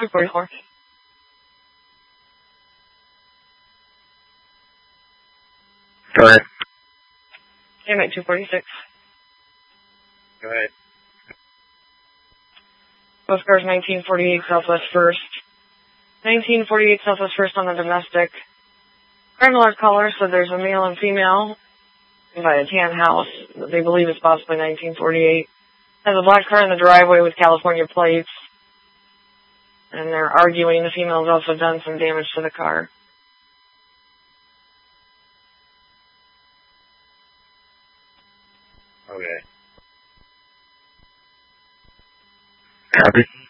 244. Go ahead. KMAC 246. Go ahead. Postcard 1948 Southwest 1st. 1948 Southwest 1st on the domestic. Crime alert caller said there's a male and female by a tan house that they believe is possibly 1948. Has a black car in the driveway with California plates. And they're arguing. The female's also done some damage to the car. Okay. Copy.